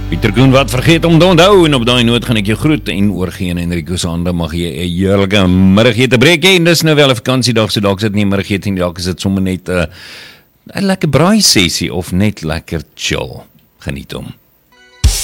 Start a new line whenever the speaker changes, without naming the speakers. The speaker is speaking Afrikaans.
Pieter Koen, wat vergeet om te onthou, en op daai noot gaan ek jou groet en oorgee en Enrico Sander, mag jy 'n heerlike middagete breek hê, en dis nou wel 'n vakansiedag, so dalk is dit nie middagete nie, dalk is dit sommer net 'n lekker braai sessie, of net lekker chill. Geniet hom.